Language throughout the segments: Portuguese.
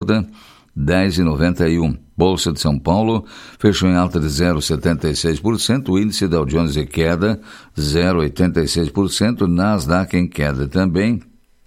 esquerda, 10,91. Bolsa de São Paulo fechou em alta de 0,76%, o índice Dow Jones em queda, 0,86%, Nasdaq em queda também,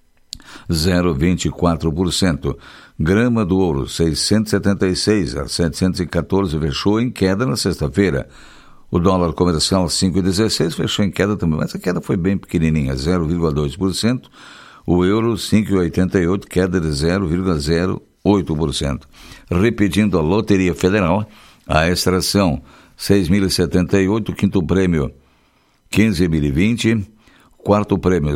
0,24%. Grama do ouro, 676 a 714, fechou em queda na sexta-feira. O dólar comercial, 5,16, fechou em queda também, mas a queda foi bem pequenininha, 0,2%. O euro, 5,88, queda de 0,08%. Repetindo a Loteria Federal, a extração 6.078, quinto prêmio 15.020, quarto prêmio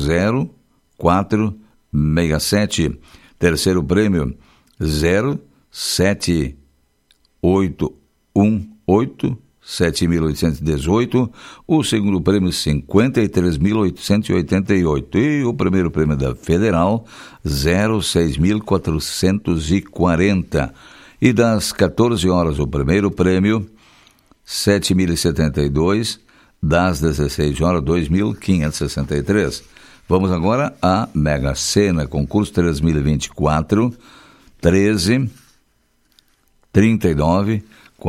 00467, terceiro prêmio 07818, 7.818, o segundo prêmio 53.888 e o primeiro prêmio da Federal 06.440. E das 14 horas o primeiro prêmio 7.072, das 16 horas 2.563. Vamos agora à Mega Sena, concurso 3024, 13, 39,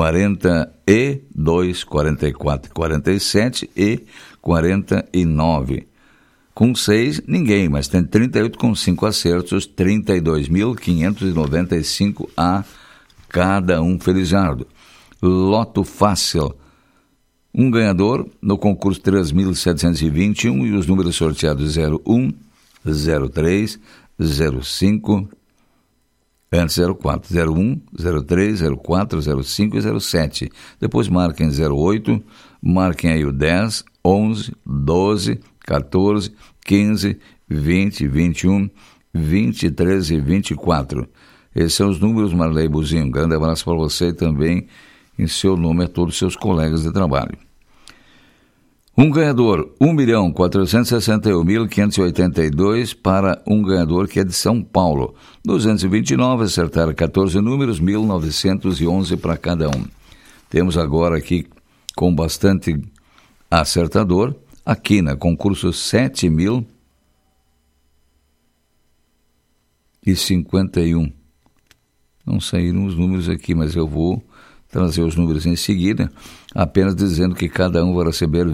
42, 44, 47 e 49. Com 6, ninguém, mas tem 38 com 5 acertos, 32.595 a cada um. Felizardo. Loto Fácil. Um ganhador no concurso 3.721 e os números sorteados 01, 03, 05, antes 04, 01, 03, 04, 05 e 07. Depois marquem 08, marquem aí o 10, 11, 12, 14, 15, 20, 21, 23 e 24. Esses são os números, Marley Buzinho. Um grande abraço para você e também em seu nome a todos os seus colegas de trabalho. Um ganhador, 1.461.582 para um ganhador que é de São Paulo. 229, acertaram 14 números, 1.911 para cada um. Temos agora aqui, com bastante acertador, aqui na concurso 7.051. Não saíram os números aqui, mas eu vou trazer os números em seguida, apenas dizendo que cada um vai receber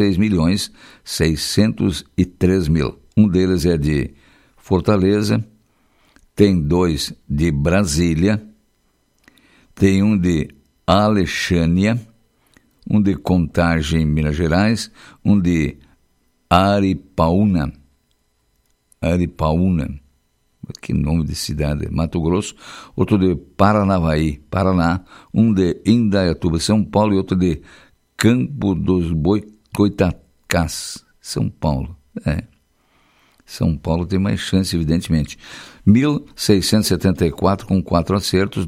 26.603.000. Um deles é de Fortaleza, tem 2 de Brasília, tem um de Alexânia, um de Contagem, Minas Gerais, um de Aripaúna, que nome de cidade, Mato Grosso, outro de Paranavaí, Paraná, um de Indaiatuba, São Paulo, e outro de Campo dos Goitacás, São Paulo. São Paulo tem mais chance, evidentemente. 1.674 com 4 acertos,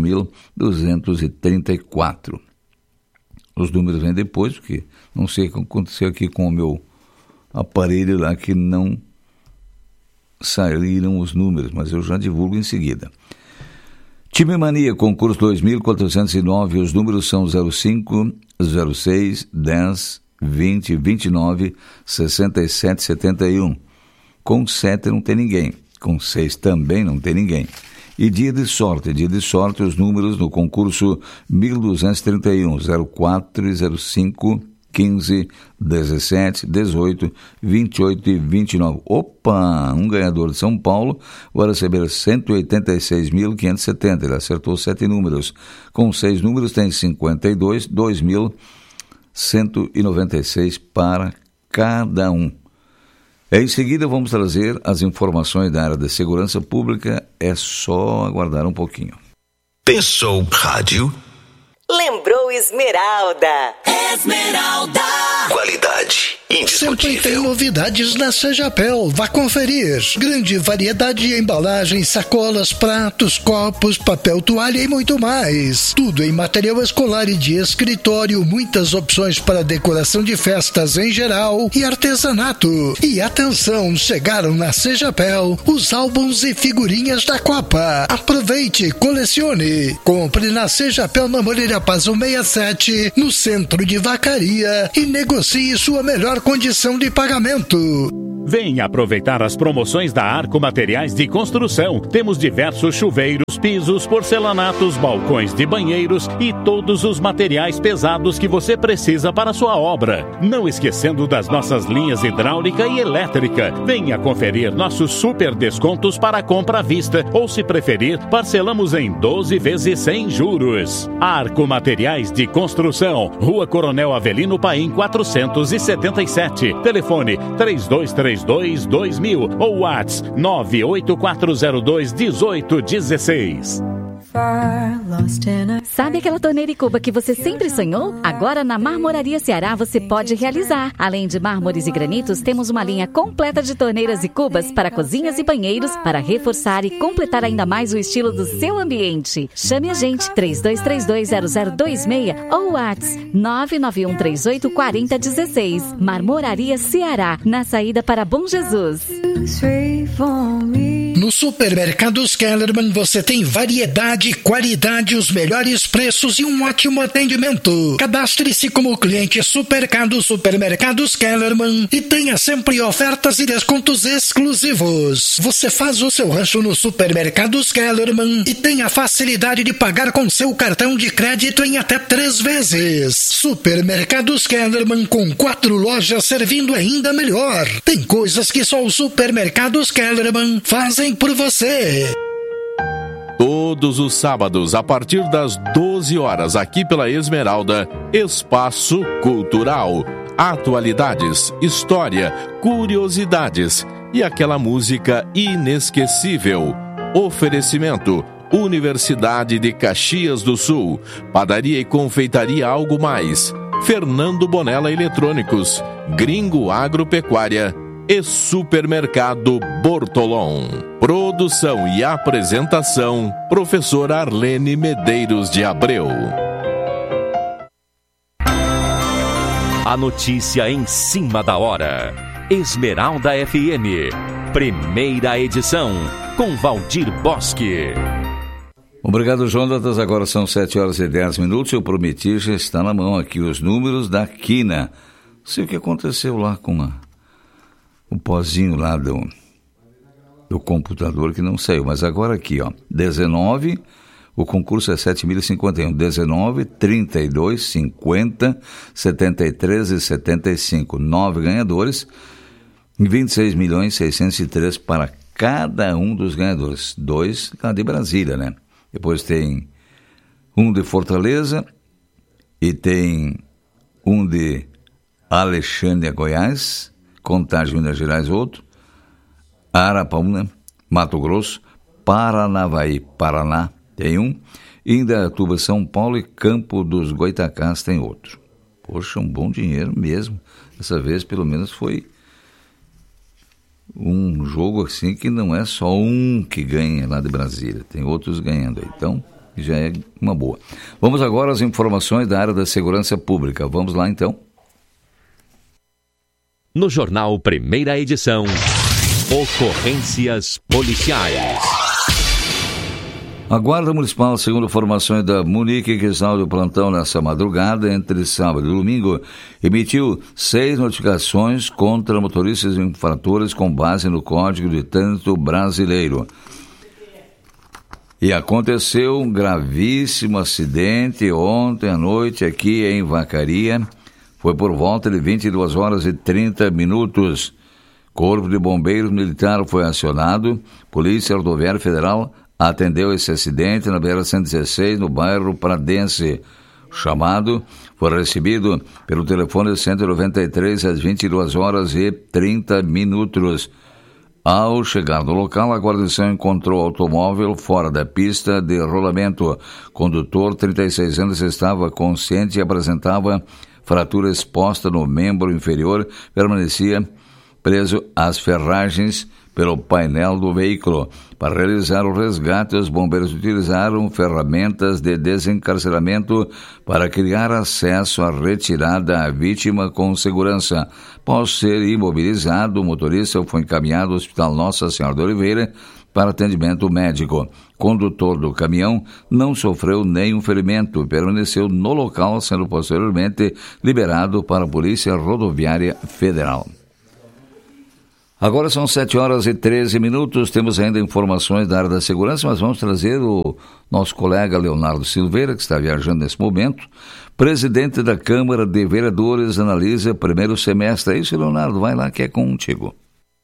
12.234. Os números vêm depois, porque não sei o que aconteceu aqui com o meu aparelho lá, que não saíram os números, mas eu já divulgo em seguida. Time Mania, concurso 2.409, os números são 05, 06, 10, 20, 29, 67, 71. Com 7 não tem ninguém, com 6 também não tem ninguém. E dia de sorte, os números no concurso 1.231, 04 e 05, 15, 17, 18, 28 e 29. Opa! Um ganhador de São Paulo vai receber 186.570. Ele acertou 7 números. Com 6 números tem 52, 2.196 para cada um. Em seguida vamos trazer as informações da área de segurança pública. É só aguardar um pouquinho. Pensou rádio? Lembrou Esmeralda. Esmeralda. Qualidade indiscutível. Sempre tem novidades na Sejapel. Vá conferir. Grande variedade de embalagens, sacolas, pratos, copos, papel toalha e muito mais. Tudo em material escolar e de escritório. Muitas opções para decoração de festas em geral e artesanato. E atenção, chegaram na Sejapel os álbuns e figurinhas da Copa. Aproveite, colecione. Compre na Sejapel na Moreira Paz 167, no centro de Vacaria, e negocie sua melhor condição de pagamento. Venha aproveitar as promoções da Arco Materiais de Construção. Temos diversos chuveiros, pisos, porcelanatos, balcões de banheiros e todos os materiais pesados que você precisa para a sua obra. Não esquecendo das nossas linhas hidráulica e elétrica. Venha conferir nossos super descontos para compra à vista ou, se preferir, parcelamos em 12 vezes sem juros. Arco Materiais de Construção, Rua Coronel Avelino Paim 477. Telefone 3232-2000 ou WhatsApp 98402-1816. Sabe aquela torneira e cuba que você sempre sonhou? Agora na Marmoraria Ceará você pode realizar. Além de mármores e granitos, temos uma linha completa de torneiras e cubas para cozinhas e banheiros para reforçar e completar ainda mais o estilo do seu ambiente. Chame a gente 32320026 ou WhatsApp 991384016. Marmoraria Ceará, na saída para Bom Jesus. No Supermercados Kellerman você tem variedade, qualidade, os melhores preços e um ótimo atendimento. Cadastre-se como cliente Supermercados Kellerman e tenha sempre ofertas e descontos exclusivos. Você faz o seu rancho no Supermercados Kellerman e tem a facilidade de pagar com seu cartão de crédito em até 3 vezes. Supermercados Kellerman, com 4 lojas servindo ainda melhor. Tem coisas que só os Supermercados Kellerman fazem por você. Todos os sábados, a partir das 12 horas, aqui pela Esmeralda, Espaço Cultural. Atualidades, história, curiosidades e aquela música inesquecível. Oferecimento: Universidade de Caxias do Sul, Padaria e Confeitaria Algo Mais, Fernando Bonella Eletrônicos, Gringo Agropecuária e Supermercado Bortolom. Produção e apresentação: Professora Arlene Medeiros de Abreu. A notícia em cima da hora. Esmeralda FM, primeira edição, com Valdir Bosque. Obrigado, Jonatas. Agora são 7h10. Eu prometi, já está na mão aqui os números da quina. Não sei o que aconteceu lá com o pozinho lá do computador que não saiu, mas agora aqui, 19, o concurso é 7.051, 19, 32, 50, 73 e 75, 9 ganhadores, 26.603 para cada um dos ganhadores, 2 lá de Brasília, né? Depois tem um de Fortaleza e tem um de Alexandria, Goiás, Contagem, Minas Gerais, outro, Arapauna, Mato Grosso, Paranavaí, Paraná, tem um, Indaiatuba, São Paulo e Campo dos Goitacás tem outro. Poxa, um bom dinheiro mesmo. Dessa vez, pelo menos, foi um jogo assim que não é só um que ganha lá de Brasília, tem outros ganhando aí. Então, já é uma boa. Vamos agora às informações da área da segurança pública. Vamos lá, então. No Jornal Primeira Edição, ocorrências policiais. A Guarda Municipal, segundo informações da Munique, que estava do plantão nessa madrugada, entre sábado e domingo, emitiu 6 notificações contra motoristas infratores com base no Código de Trânsito Brasileiro. E aconteceu um gravíssimo acidente ontem à noite aqui em Vacaria. Foi por volta de 22h30. Corpo de Bombeiros Militar foi acionado. Polícia Rodoviária Federal atendeu esse acidente na BR-116, no bairro Pradense. O chamado foi recebido pelo telefone 193 às 22h30. Ao chegar no local, a guarnição encontrou o automóvel fora da pista de rolamento. Condutor, 36 anos, estava consciente e apresentava fratura exposta no membro inferior, permanecia preso às ferragens pelo painel do veículo. Para realizar o resgate, os bombeiros utilizaram ferramentas de desencarceramento para criar acesso à retirada da vítima com segurança. Após ser imobilizado, o motorista foi encaminhado ao Hospital Nossa Senhora de Oliveira para atendimento médico. Condutor do caminhão não sofreu nenhum ferimento e permaneceu no local, sendo posteriormente liberado para a Polícia Rodoviária Federal. Agora são 7h13, temos ainda informações da área da segurança, mas vamos trazer o nosso colega Leonardo Silveira, que está viajando nesse momento. Presidente da Câmara de Vereadores analisa primeiro semestre. É isso, Leonardo? Vai lá que é contigo.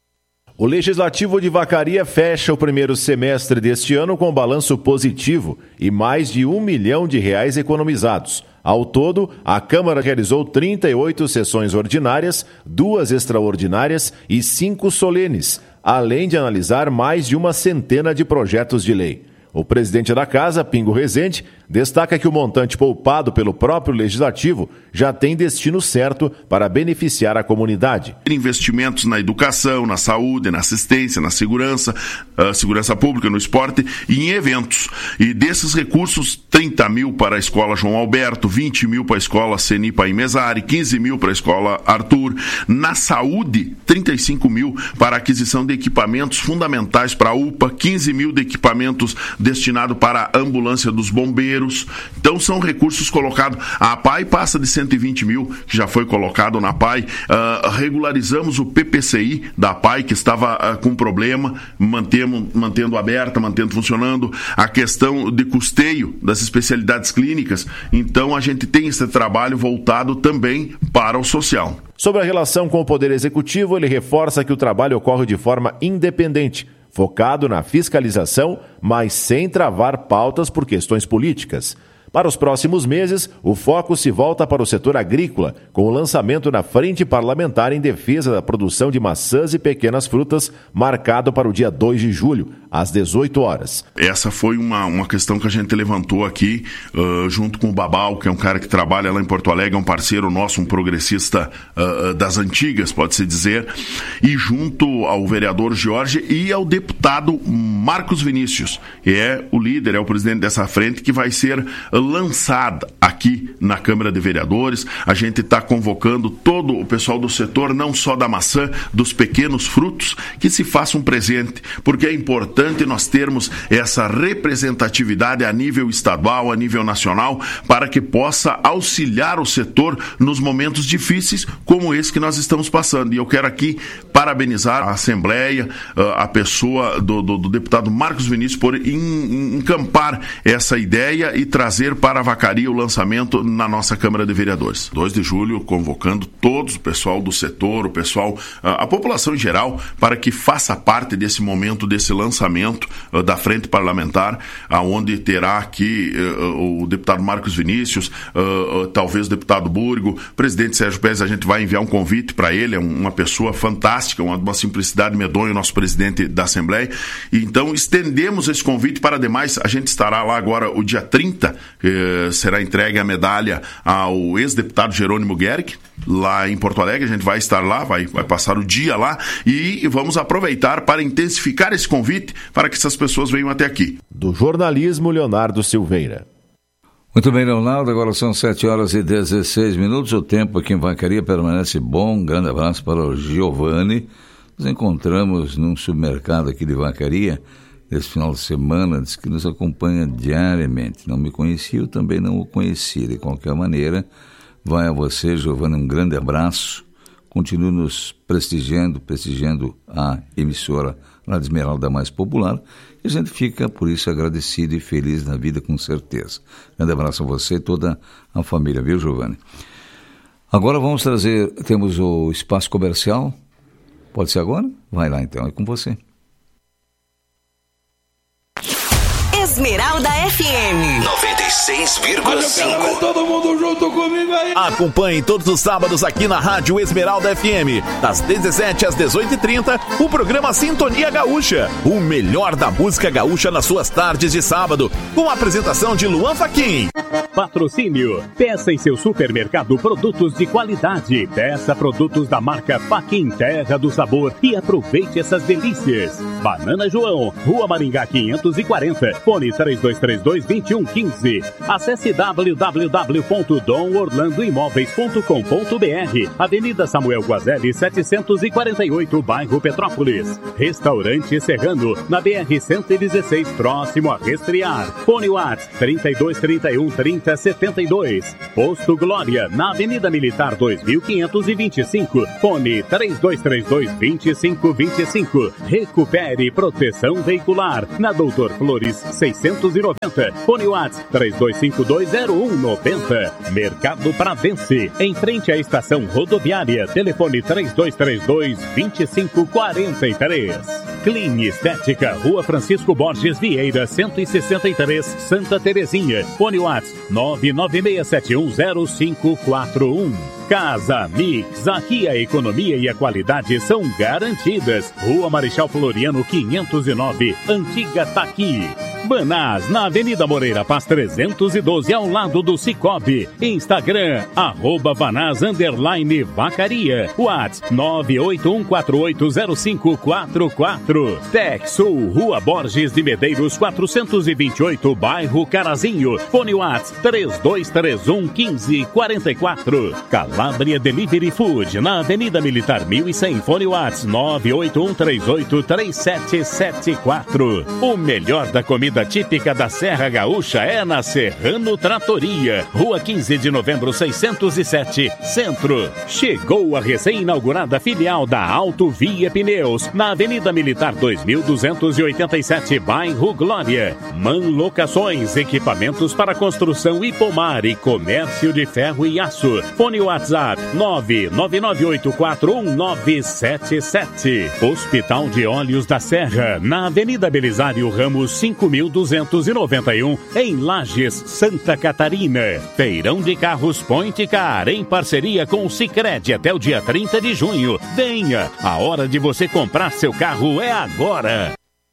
O Legislativo de Vacaria fecha o primeiro semestre deste ano com balanço positivo e mais de R$1 milhão economizados. Ao todo, a Câmara realizou 38 sessões ordinárias, 2 extraordinárias e 5 solenes, além de analisar mais de uma centena de projetos de lei. O presidente da Casa, Pingo Rezende, destaca que o montante poupado pelo próprio Legislativo já tem destino certo para beneficiar a comunidade. Investimentos na educação, na saúde, na assistência, na segurança, segurança pública, no esporte e em eventos. E desses recursos, 30 mil para a Escola João Alberto, 20 mil para a Escola Seni Paim Mesari, 15 mil para a Escola Arthur. Na saúde, 35 mil para a aquisição de equipamentos fundamentais para a UPA, 15 mil de equipamentos destinado para a ambulância dos bombeiros. Então são recursos colocados. A PAI passa de 120 mil, que já foi colocado na PAI. Regularizamos o PPCI da PAI, que estava com problema, mantendo aberta, mantendo funcionando. A questão de custeio das especialidades clínicas. Então a gente tem esse trabalho voltado também para o social. Sobre a relação com o Poder Executivo, ele reforça que o trabalho ocorre de forma independente, focado na fiscalização, mas sem travar pautas por questões políticas. Para os próximos meses, o foco se volta para o setor agrícola, com o lançamento na Frente Parlamentar em defesa da produção de maçãs e pequenas frutas, marcado para o dia 2 de julho, às 18 horas. Essa foi uma questão que a gente levantou aqui, junto com o Babal, que é um cara que trabalha lá em Porto Alegre, é um parceiro nosso, um progressista das antigas, pode-se dizer, e junto ao vereador Jorge e ao deputado Marcos Vinícius, é o líder, é o presidente dessa frente, que vai ser lançada aqui na Câmara de Vereadores. A gente está convocando todo o pessoal do setor, não só da maçã, dos pequenos frutos, que se faça um presente, porque é importante nós termos essa representatividade a nível estadual, a nível nacional, para que possa auxiliar o setor nos momentos difíceis como esse que nós estamos passando. E eu quero aqui parabenizar a Assembleia, a pessoa do deputado Marcos Vinícius por encampar essa ideia e trazer para a Vacaria o lançamento na nossa Câmara de Vereadores. 2 de julho, convocando todos o pessoal do setor, o pessoal, a população em geral, para que faça parte desse momento, desse lançamento da Frente Parlamentar, onde terá aqui o deputado Marcos Vinícius, talvez o deputado Burgo, o presidente Sérgio Pérez. A gente vai enviar um convite para ele, é uma pessoa fantástica, uma simplicidade medonha, o nosso presidente da Assembleia. E então estendemos esse convite para demais. A gente estará lá agora o dia 30, será entregue a medalha ao ex-deputado Jerônimo Guerck, lá em Porto Alegre. A gente vai estar lá, vai passar o dia lá e vamos aproveitar para intensificar esse convite para que essas pessoas venham até aqui. Do jornalismo, Leonardo Silveira. Muito bem, Leonardo, agora são 7h16, o tempo aqui em Vacaria permanece bom. Um grande abraço para o Giovanni. Nos encontramos num supermercado aqui de Vacaria nesse final de semana, diz que nos acompanha diariamente. Não me conhecia, eu também não o conheci. De qualquer maneira, vai a você, Giovanni, um grande abraço. Continue nos prestigiando a emissora Rádio Esmeralda mais popular. E a gente fica, por isso, agradecido e feliz na vida, com certeza. Grande abraço a você e toda a família, viu, Giovanni? Agora vamos trazer, temos o espaço comercial. Pode ser agora? Vai lá então, é com você. Esmeralda FM 96,5. Todo mundo junto comigo aí. Acompanhe todos os sábados aqui na Rádio Esmeralda FM, das 17 às 18h30, o programa Sintonia Gaúcha, o melhor da música gaúcha nas suas tardes de sábado, com a apresentação de Luan Fachin. Patrocínio. Peça em seu supermercado produtos de qualidade. Peça produtos da marca Fachin, Terra do Sabor, e aproveite essas delícias. Banana João, Rua Maringá 540, Fone 3232-2115. Acesse www.domorlandoimóveis.com.br. Avenida Samuel Guazelli, 748, bairro Petrópolis. Restaurante Serrano, na BR-116, próximo a Restrear. Fone WhatsApp 3231-3072. Posto Glória, na Avenida Militar 2525. Fone 3232-2525. Recupere Proteção Veicular, na Doutor Flores 690. Fone WhatsApp 32520190. Mercado Pradense, em frente à estação rodoviária. Telefone 3232-2543. Clean Estética, Rua Francisco Borges Vieira, 163, Santa Terezinha. Fone WhatsApp 996710541. Casa Mix, aqui a economia e a qualidade são garantidas. Rua Marechal Floriano 509, Antiga Taqui. Banás, na Avenida Moreira Paz 312, ao lado do Cicobi. Instagram, @Banás_Vacaria. WhatsApp 981480544. Texul, Rua Borges de Medeiros 428, bairro Carazinho. Fone WhatsApp 3231-1544. Calabria Delivery Food, na Avenida Militar 1100. Fone WhatsApp 981383774. O melhor da comida típica da Serra Gaúcha é na Serrano Tratoria, Rua 15 de Novembro 607, Centro. Chegou a recém-inaugurada filial da Auto Via Pneus, na Avenida Militar 2287, bairro Glória. Man Locações, equipamentos para construção e pomar e comércio de ferro e aço. Fone WhatsApp 999841977. Hospital de Olhos da Serra, na Avenida Belisário Ramos 5291, em Lages, Santa Catarina. Feirão de Carros Point Car, em parceria com o Sicredi até o dia 30 de junho. Venha, a hora de você comprar seu carro é agora.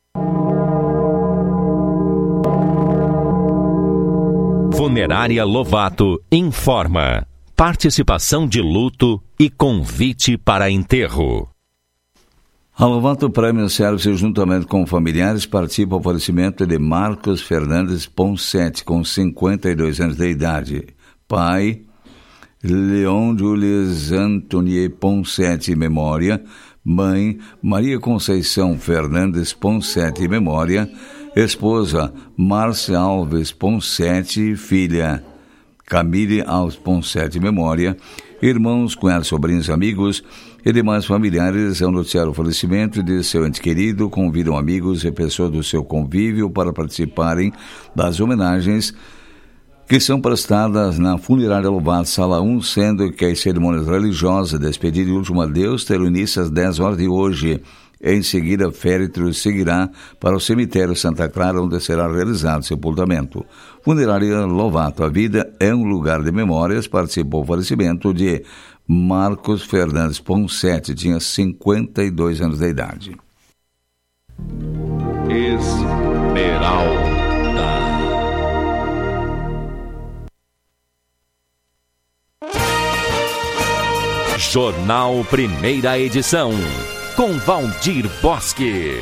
Funerária Lovato informa: participação de luto e convite para enterro. A Lovato Prêmio Service, juntamente com familiares, participa do falecimento de Marcos Fernandes Ponsetti, com 52 anos de idade. Pai, Leon Julius Antonier Ponsetti, memória. Mãe, Maria Conceição Fernandes Ponsetti, memória. Esposa, Márcia Alves Ponsetti, filha, Camille Alves Ponsetti, memória. Irmãos, cunhados, sobrinhos, amigos e demais familiares ao noticiar o falecimento de seu ente querido, convidam amigos e pessoas do seu convívio para participarem das homenagens que são prestadas na Funerária Lovato, Sala 1, sendo que as cerimônias religiosas, despedida e último adeus, terão início às 10 horas de hoje. Em seguida, féretro seguirá para o cemitério Santa Clara, onde será realizado o sepultamento. Funerária Lovato, a vida é um lugar de memórias. Participou do falecimento de Marcos Fernandes Ponsetti, tinha 52 anos de idade. Esmeralda. Jornal Primeira Edição, com Valdir Bosque.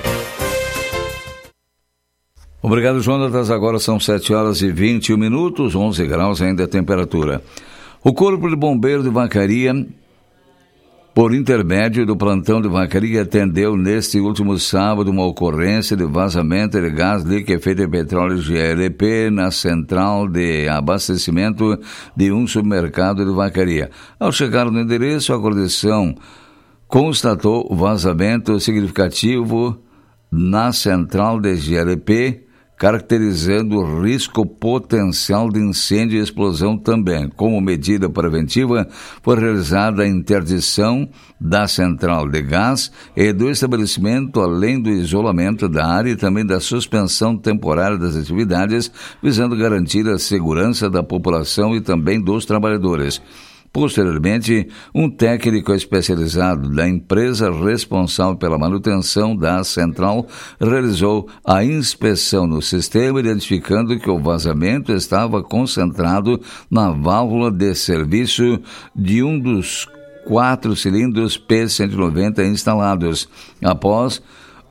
Obrigado, Jonatas. Agora são 7 horas e 21 minutos, 11 graus ainda a temperatura. O Corpo de Bombeiros de Vacaria, por intermédio do plantão de Vacaria, atendeu neste último sábado uma ocorrência de vazamento de gás liquefeito de petróleo GLP na central de abastecimento de um supermercado de Vacaria. Ao chegar no endereço, a guarnição constatou vazamento significativo na central de GLP, caracterizando o risco potencial de incêndio e explosão também. Como medida preventiva, foi realizada a interdição da central de gás e do estabelecimento, além do isolamento da área e também da suspensão temporária das atividades, visando garantir a segurança da população e também dos trabalhadores. Posteriormente, um técnico especializado da empresa responsável pela manutenção da central realizou a inspeção no sistema, identificando que o vazamento estava concentrado na válvula de serviço de um dos 4 cilindros P190 instalados. Após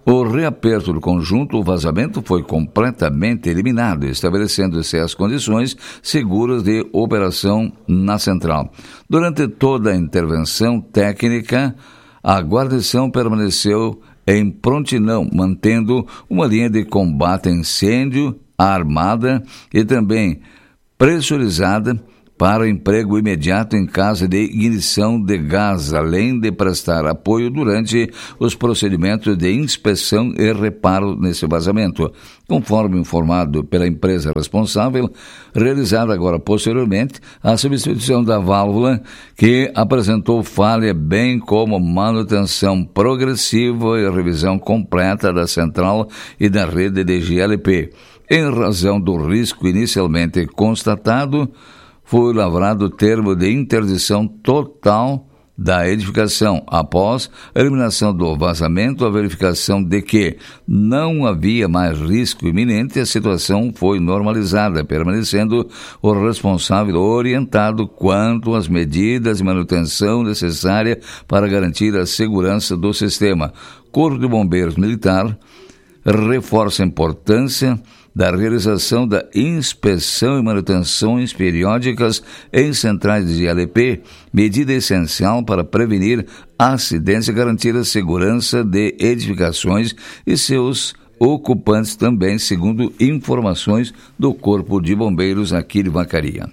o reaperto do conjunto, o vazamento foi completamente eliminado, estabelecendo-se as condições seguras de operação na central. Durante toda a intervenção técnica, a guarnição permaneceu em prontidão, mantendo uma linha de combate a incêndio armada e também pressurizada para emprego imediato em caso de ignição de gás, além de prestar apoio durante os procedimentos de inspeção e reparo nesse vazamento. Conforme informado pela empresa responsável, realizada agora posteriormente a substituição da válvula que apresentou falha, bem como manutenção progressiva e revisão completa da central e da rede de GLP. Em razão do risco inicialmente constatado, foi lavrado termo de interdição total da edificação. Após a eliminação do vazamento, a verificação de que não havia mais risco iminente, a situação foi normalizada, permanecendo o responsável orientado quanto às medidas de manutenção necessárias para garantir a segurança do sistema. Corpo de Bombeiros Militar reforça a importância da realização da inspeção e manutenções periódicas em centrais de GLP, medida essencial para prevenir acidentes e garantir a segurança de edificações e seus ocupantes também, segundo informações do Corpo de Bombeiros aqui de Vacaria.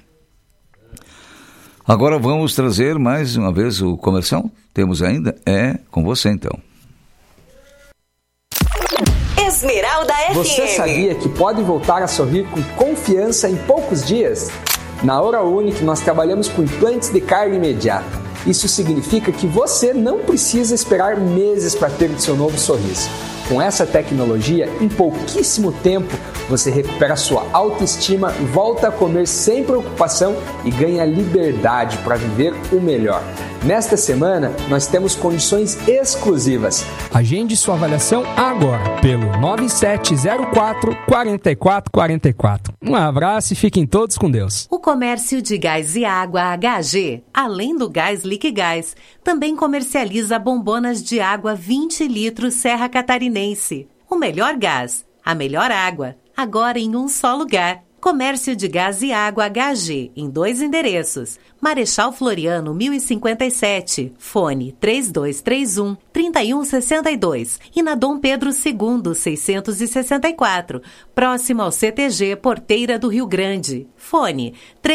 Agora vamos trazer mais uma vez o comercial. Temos ainda? É com você então. Esmeralda FM. Você sabia que pode voltar a sorrir com confiança em poucos dias? Na Hora Unique nós trabalhamos com implantes de carga imediata. Isso significa que você não precisa esperar meses para ter o seu novo sorriso. Com essa tecnologia, em pouquíssimo tempo, você recupera sua autoestima, volta a comer sem preocupação e ganha liberdade para viver o melhor. Nesta semana, nós temos condições exclusivas. Agende sua avaliação agora pelo 9704-4444. Um abraço e fiquem todos com Deus. O comércio de gás e água HG, além do gás Liquigás, também comercializa bombonas de água 20 litros Serra Catarinense. O melhor gás, a melhor água, agora em um só lugar. Comércio de gás e água HG, em 2 endereços. Marechal Floriano, 1057, fone 3231-3162. E na Dom Pedro II, 664, próximo ao CTG Porteira do Rio Grande. Fone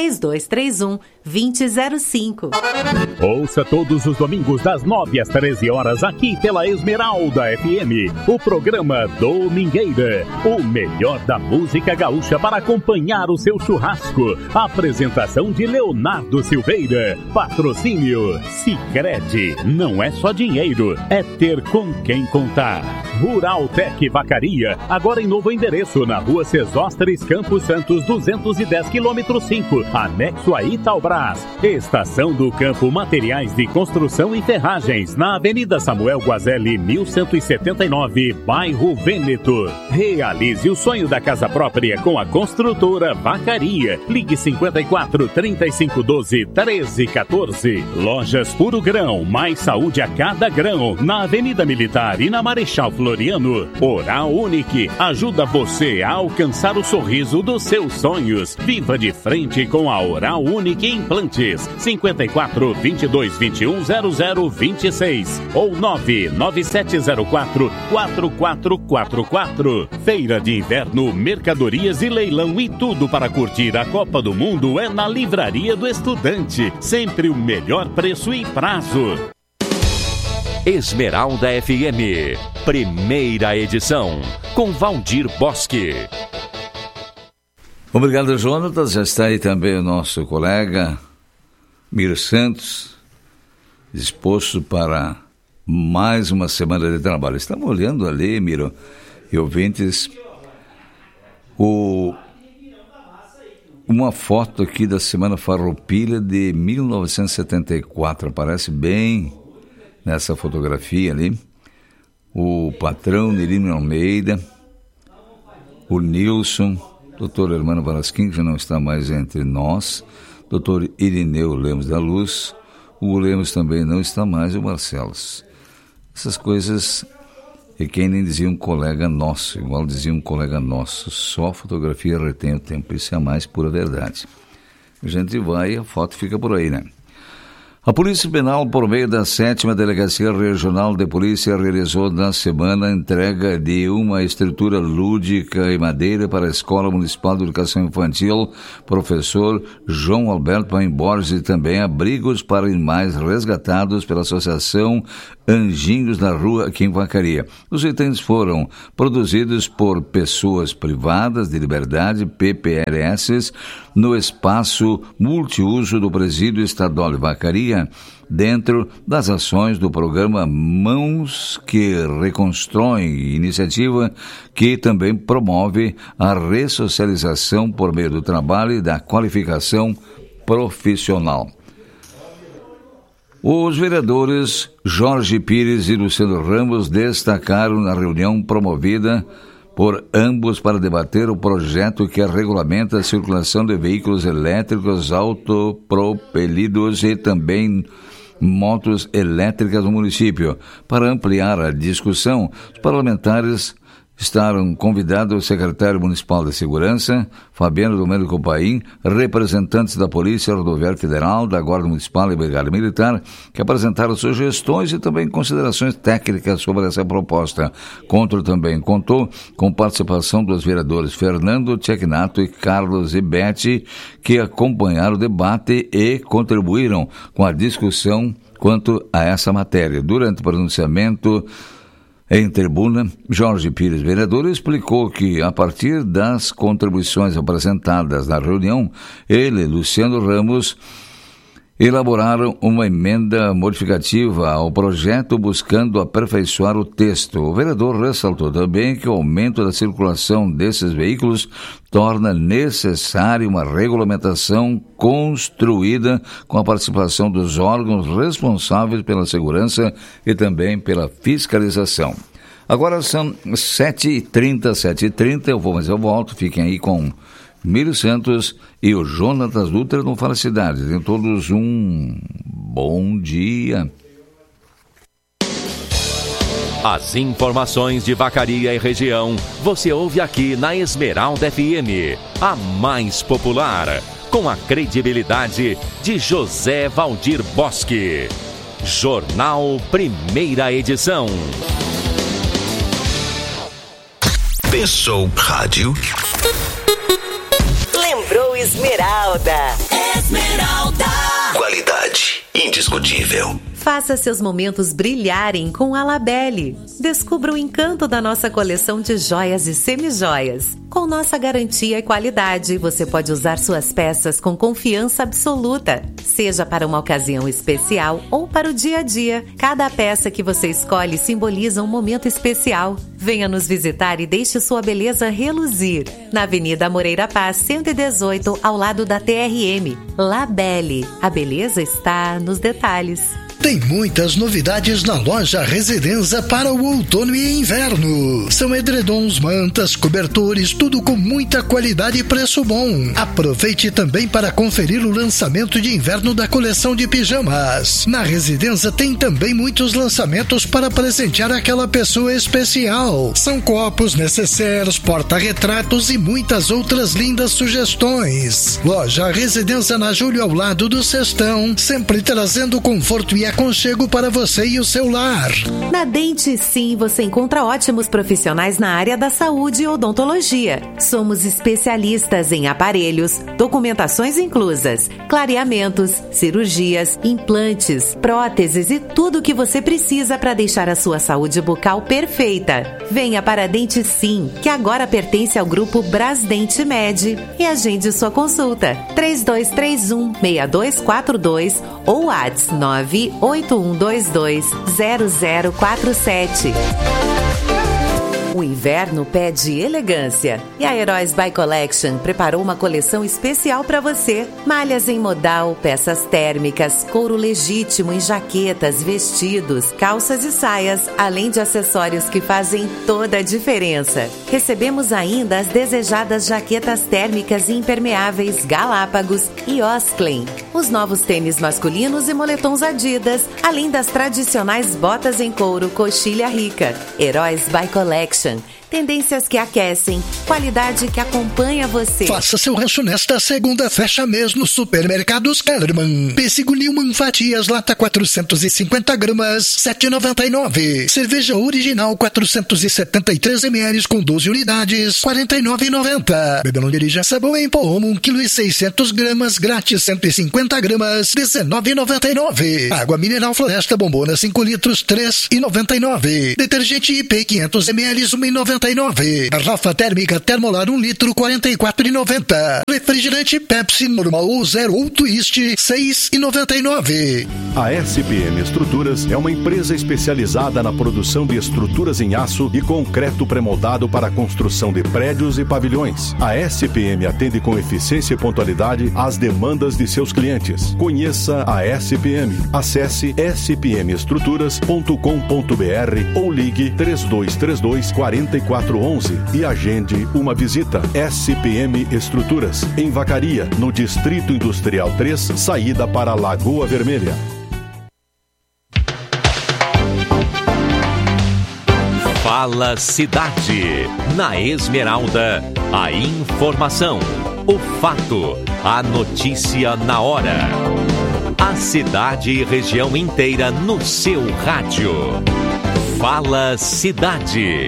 3231-2005. Ouça todos os domingos das 9 às 13 horas aqui pela Esmeralda FM, o programa Domingueira, o melhor da música gaúcha para acompanhar o seu churrasco. Apresentação de Leonardo Silveira. Patrocínio Sicredi. Não é só dinheiro, é ter com quem contar. Rural Tec Vacaria, agora em novo endereço, na Rua Sesostres, Campos Santos, 210 km 5, anexo a Itaubras. Estação do Campo Materiais de Construção e Ferragens, na Avenida Samuel Guazelli, 1179, bairro Vêneto. Realize o sonho da casa própria com a construtora Vacaria. Ligue 54 3512 1314. Lojas Puro Grão, mais saúde a cada grão, na Avenida Militar e na Marechal Floriano. Oral Unique ajuda você a alcançar o sorriso dos seus sonhos. Viva de frente com a Oral Unique Implantes. 54 22 21 00 26 ou 99704 4444. Feira de Inverno, mercadorias e leilão e tudo para curtir a Copa do Mundo é na Livraria do Estudante. Sempre o melhor preço e prazo. Esmeralda FM, primeira edição, com Valdir Bosque. Obrigado, Jonatas. Já está aí também o nosso colega Miro Santos, disposto para mais uma semana de trabalho. Estamos olhando ali, Miro, e ouvintes, uma foto aqui da Semana Farroupilha de 1974, aparece bem nessa fotografia ali, o patrão Nerino Almeida, o Nilson, doutor Hermano Valasquim, que já não está mais entre nós, doutor Irineu Lemos da Luz, o Lemos também não está mais, o Marcelos. Essas coisas E quem nem dizia um colega nosso, igual dizia um colega nosso, só a fotografia retém o tempo, isso é a mais pura verdade. A gente vai e a foto fica por aí, né? A Polícia Penal, por meio da 7ª Delegacia Regional de Polícia, realizou na semana a entrega de uma estrutura lúdica e madeira para a Escola Municipal de Educação Infantil, professor João Alberto Paim Borges, e também abrigos para animais resgatados pela Associação Anjinhos da Rua, aqui em Vacaria. Os itens foram produzidos por pessoas privadas de liberdade, PPRS, no espaço multiuso do Presídio Estadual de Vacaria, dentro das ações do programa Mãos que Reconstroem, iniciativa que também promove a ressocialização por meio do trabalho e da qualificação profissional. Os vereadores Jorge Pires e Luciano Ramos destacaram na reunião promovida por ambos para debater o projeto que regulamenta a circulação de veículos elétricos autopropelidos e também motos elétricas no município. Para ampliar a discussão, os parlamentares estaram convidados o secretário municipal de Segurança, Fabiano Domênico Paim, representantes da Polícia Rodoviária Federal, da Guarda Municipal e Brigada Militar, que apresentaram sugestões e também considerações técnicas sobre essa proposta. Também contou com participação dos vereadores Fernando Tcheknato e Carlos Ibetti, que acompanharam o debate e contribuíram com a discussão quanto a essa matéria. Durante o pronunciamento em tribuna, Jorge Pires, vereador, explicou que, a partir das contribuições apresentadas na reunião, ele e Luciano Ramos elaboraram uma emenda modificativa ao projeto buscando aperfeiçoar o texto. O vereador ressaltou também que o aumento da circulação desses veículos torna necessária uma regulamentação construída com a participação dos órgãos responsáveis pela segurança e também pela fiscalização. Agora são 7h30, eu volto, fiquem aí com Mírio Santos e o Jonatas Dutra no Fala Cidade. Tenham todos um bom dia. As informações de Vacaria e região você ouve aqui na Esmeralda FM, a mais popular, com a credibilidade de José Valdir Bosque. Jornal Primeira Edição. Pensou rádio? Lembrou Esmeralda. Esmeralda. Qualidade indiscutível. Faça seus momentos brilharem com a Labelle. Descubra o encanto da nossa coleção de joias e semijoias. Com nossa garantia e qualidade, você pode usar suas peças com confiança absoluta. Seja para uma ocasião especial ou para o dia a dia, cada peça que você escolhe simboliza um momento especial. Venha nos visitar e deixe sua beleza reluzir. Na Avenida Moreira Paz, 118, ao lado da TRM. Labelle. A beleza está nos detalhes. Tem muitas novidades na loja Residenza para o outono e inverno. São edredons, mantas, cobertores, tudo com muita qualidade e preço bom. Aproveite também para conferir o lançamento de inverno da coleção de pijamas. Na Residenza tem também muitos lançamentos para presentear aquela pessoa especial. São copos, necessários, porta-retratos e muitas outras lindas sugestões. Loja Residenza na Júlio, ao lado do Sestão, sempre trazendo conforto e aconchego para você e o seu lar. Na Dente Sim, você encontra ótimos profissionais na área da saúde e odontologia. Somos especialistas em aparelhos, documentações inclusas, clareamentos, cirurgias, implantes, próteses e tudo o que você precisa para deixar a sua saúde bucal perfeita. Venha para a Dente Sim, que agora pertence ao grupo Brasdente Med, e agende sua consulta. 3231-6242 ou WhatsApp 981220047. O inverno pede elegância e a Heróis by Collection preparou uma coleção especial para você. Malhas em modal, peças térmicas, couro legítimo em jaquetas, vestidos, calças e saias, além de acessórios que fazem toda a diferença. Recebemos ainda as desejadas jaquetas térmicas e impermeáveis Galápagos e Osklen, os novos tênis masculinos e moletons Adidas, além das tradicionais botas em couro Coxilha Rica. Heróis by Collection. Tendências que aquecem, qualidade que acompanha você. Faça seu rancho nesta segunda, fecha mês no Supermercados Kellerman. Pêssego Newman fatias, lata 450 gramas, R$7,99. Cerveja original 473 ml com 12 unidades, R$49,90. Bebê não dirija, sabão em pó 1,6 kg, grátis 150 gramas, R$19,99. Água mineral Floresta Bombona 5 litros, R$3,99. Detergente IP 500 ml, R$1,99. Garrafa térmica Termolar 1 litro, R$44,90. Refrigerante Pepsi normal ou zero ou twist, R$6,99. A SPM Estruturas é uma empresa especializada na produção de estruturas em aço e concreto pré-moldado para a construção de prédios e pavilhões. A SPM atende com eficiência e pontualidade às demandas de seus clientes. Conheça a SPM. Acesse spmestruturas.com.br ou ligue 3232-4411 e agende uma visita. SPM Estruturas, em Vacaria, no Distrito Industrial 3, saída para Lagoa Vermelha. Fala Cidade. Na Esmeralda, a informação, o fato, a notícia na hora. A cidade e região inteira no seu rádio. Fala Cidade.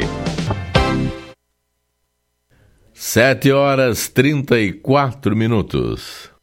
7h34.